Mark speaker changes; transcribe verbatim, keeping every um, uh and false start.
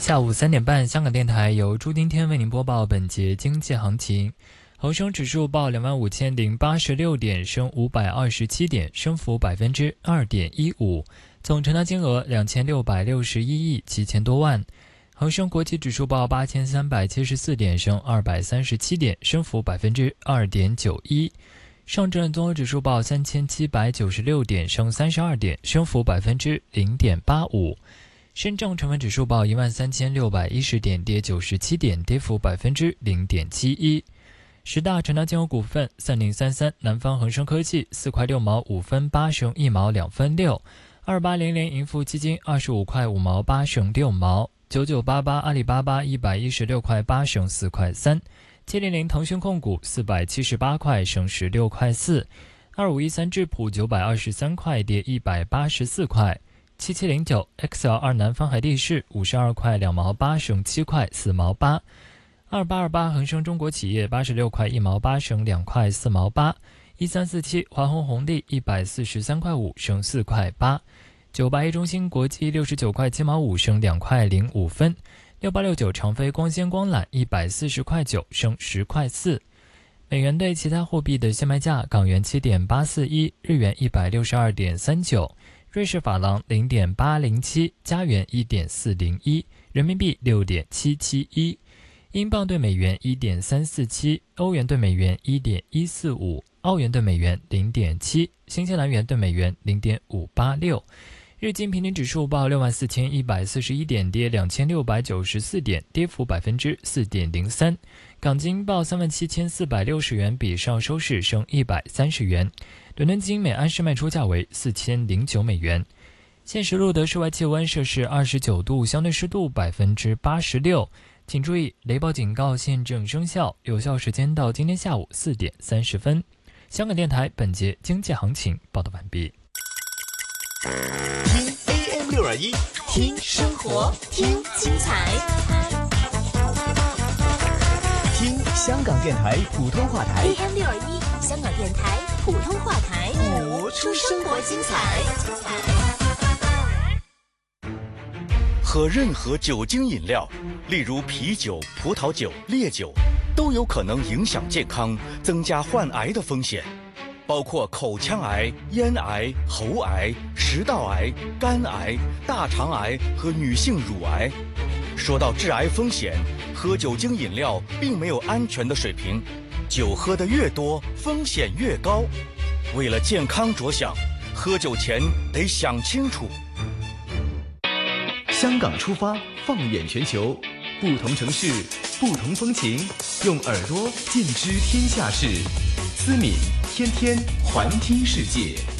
Speaker 1: 下午三点半，香港电台由朱丁天为您播报本节经济行情。恒生指数报两万五千零八十六点，升五百二十七点，升幅百分之二点一五。总成交金额两千六百六十一亿七千多万。恒生国际指数报八千三百七十四点，升二百三十七点，升幅百分之二点九一。上证综合指数报三千七百九十六点，升三十二点，升幅百分之零点八五。深证成分指数报一万三千六百一十点，跌九十七点，跌幅百分之零点七一。十大成交金额股份：三零三三南方恒生科技四块六毛五分八升一毛两分六，二八零零盈富基金二十五块五毛八升六毛，九九八八阿里巴巴一百一十六块八升四块三，七零零腾讯控股四百七十八块升十六块四，二五一三智普九百二十三块跌一百八十四块，七七零九 X L 二南方海地市五十二块两毛八升七块四毛八，二八二八恒生中国企业八十六块一毛八升两块四毛八，一三四七华虹红利一百四十三块五升四块八，九八一中芯国际六十九块七毛五升两块零五分，六八六九长飞光纤光缆一百四十块九升十块四。美元对其他货币的现卖价：港元七点八四一，日元一百六十二点三九，瑞士法郎零点八零七，加元一点四零一，人民币六点七七一。英镑对美元 一点三四七， 欧元对美元 一点一四五， 澳元对美元 零点七， 新西兰元对美元 零点五八六。日经平均指数报六万四千一百四十一点，跌两千六百九十四点，跌幅百分之四点零三。港金报三万七千四百六十元，比上收市升一百三十元。伦敦金每安士卖出价为四千零九美元。现时录得室外气温摄氏二十九度，相对湿度百分之八十六。请注意，雷暴警告现正生效，有效时间到今天下午四点三十分。香港电台本节经济行情报道完毕。
Speaker 2: 听 A M 六二一，听生活，听精彩，听香港电台普通话台
Speaker 3: A M 六二一，香港电台普通话台，
Speaker 2: 播出生活精彩。喝任何酒精饮料，例如啤酒、葡萄酒、烈酒，都有可能影响健康，增加患癌的风险，包括口腔癌、咽癌、喉癌、食道癌、肝癌、大肠癌和女性乳癌。说到致癌风险，喝酒精饮料并没有安全的水平，酒喝得越多，风险越高。为了健康着想，喝酒前得想清楚。香港出发，放眼全球，不同城市，不同风情，用耳朵尽知天下事。思敏天天环听世界。